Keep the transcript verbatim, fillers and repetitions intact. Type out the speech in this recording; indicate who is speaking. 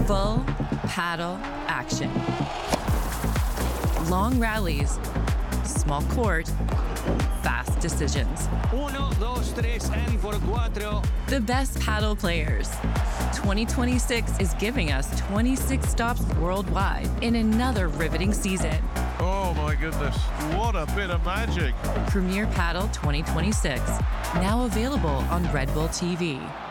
Speaker 1: Full paddle action. Long rallies, small court, fast decisions.
Speaker 2: Uno, dos, tres, and por cuatro.
Speaker 1: The best paddle players. twenty twenty-six is giving us twenty-six stops worldwide in another riveting season.
Speaker 3: Oh my goodness, what a bit of magic.
Speaker 1: Premier Paddle twenty twenty-six, now available on Red Bull T V.